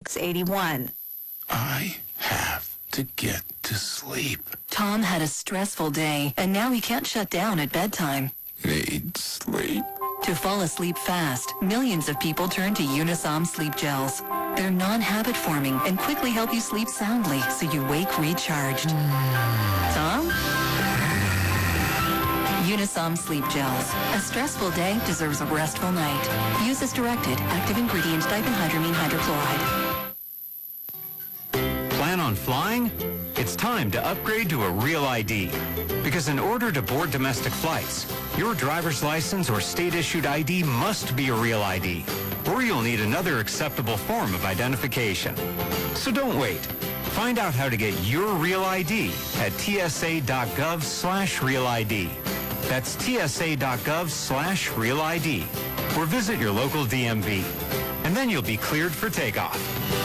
681. I have to get to sleep. Tom had a stressful day, and now he can't shut down at bedtime. Need sleep. To fall asleep fast, millions of people turn to Unisom sleep gels. They're non-habit forming and quickly help you sleep soundly so you wake recharged. Tom? Unisom sleep gels. A stressful day deserves a restful night. Use as directed. Active ingredient diphenhydramine hydrochloride. Plan on flying? It's time to upgrade to a Real ID. Because in order to board domestic flights, your driver's license or state-issued ID must be a Real ID, or you'll need another acceptable form of identification. So don't wait. Find out how to get your Real ID at tsa.gov/Real ID. That's tsa.gov/Real ID. Or visit your local DMV. And then you'll be cleared for takeoff.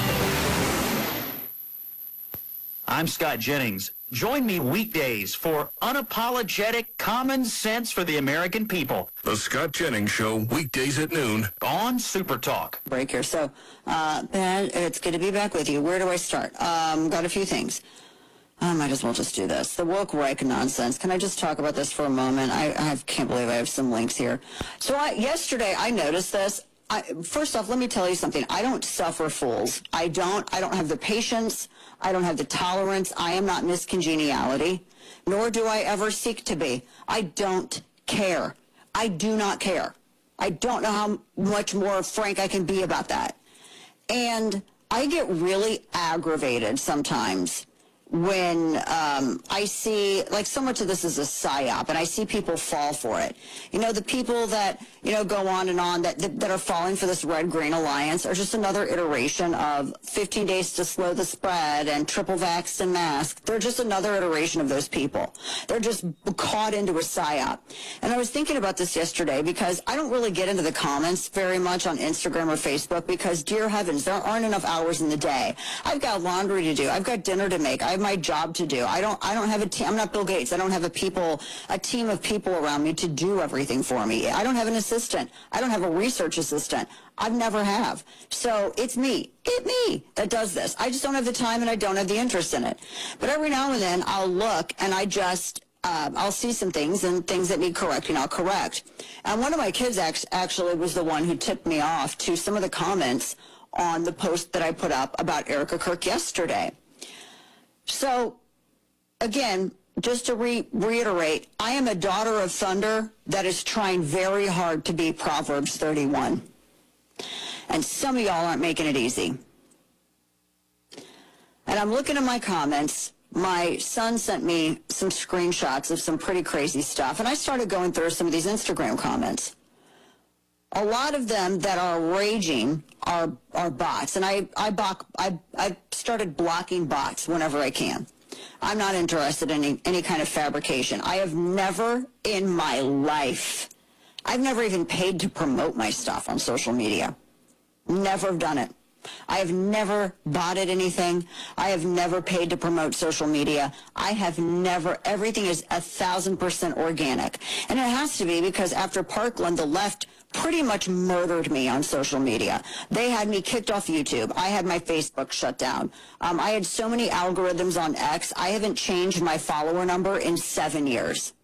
I'm Scott Jennings. Join me weekdays for unapologetic common sense for the American people. The Scott Jennings Show, weekdays at noon. On Super Talk. Break here. So, Ben, it's good to be back with you. Where do I start? Got a few things. I might as well just do this. The woke Reich nonsense. Can I just talk about this for a moment? I can't believe I have some links here. So yesterday I noticed this. First off, let me tell you something. I don't suffer fools. I don't have the patience. I don't have the tolerance. I am not Miss Congeniality, nor do I ever seek to be. I don't care. I do not care. I don't know how much more frank I can be about that. And I get really aggravated sometimes when I see, like, so much of this is a psyop, and I see people fall for it. You know, the people that, go on and on that are falling for this red-green alliance are just another iteration of 15 days to slow the spread and triple vaxxed and masked. They're just another iteration of those people. They're just caught into a psyop. And I was thinking about this yesterday because I don't really get into the comments very much on Instagram or Facebook because, dear heavens, there aren't enough hours in the day. I've got laundry to do. I've got dinner to make. I have my job to do. I don't have a team. I'm not Bill Gates. I don't have a team of people around me to do everything for me. I don't have an assistant. I don't have a research assistant. I've never have. So it's me that does this. I just don't have the time and I don't have the interest in it. But every now and then I'll look and I just I'll see some things and things that need correcting, I'll correct. And one of my kids actually was the one who tipped me off to some of the comments on the post that I put up about Erica Kirk yesterday. So, again, just to reiterate, I am a daughter of thunder that is trying very hard to be Proverbs 31. And some of y'all aren't making it easy. And I'm looking at my comments. My son sent me some screenshots of some pretty crazy stuff, and I started going through some of these Instagram comments. A lot of them that are raging are bots, and I started blocking bots whenever I can. I'm not interested in any kind of fabrication. I have never in my life, I've never even paid to promote my stuff on social media. Never done it. I have never botted anything. I have never paid to promote social media. I have never, everything is 1,000% organic. And it has to be because after Parkland, the left pretty much murdered me on social media. They had me kicked off YouTube. I had my Facebook shut down. I had so many algorithms on X. I haven't changed my follower number in 7 years.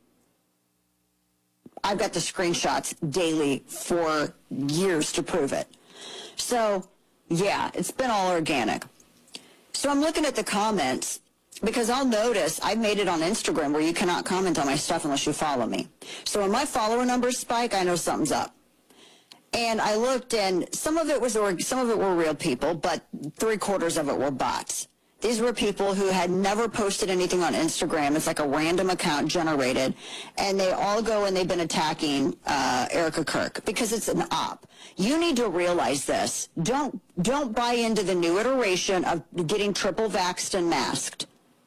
I've got the screenshots daily for years to prove it. So, yeah, it's been all organic. So I'm looking at the comments because I'll notice I made it on Instagram where you cannot comment on my stuff unless you follow me. So when my follower numbers spike, I know something's up. And I looked, and some of it were real people, but 3/4 of it were bots. These were people who had never posted anything on Instagram. It's like a random account generated, and they all go and they've been attacking Erica Kirk because it's an op. You need to realize this. Don't buy into the new iteration of getting triple vaxxed and masked.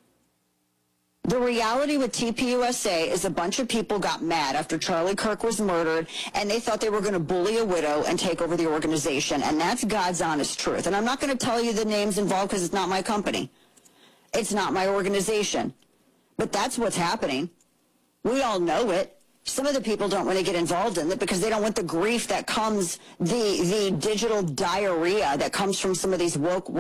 The reality with TPUSA is a bunch of people got mad after Charlie Kirk was murdered, and they thought they were going to bully a widow and take over the organization, and that's God's honest truth. And I'm not going to tell you the names involved because it's not my company. It's not my organization. But that's what's happening. We all know it. Some of the people don't want to get involved in it because they don't want the grief that comes, the digital diarrhea that comes from some of these woke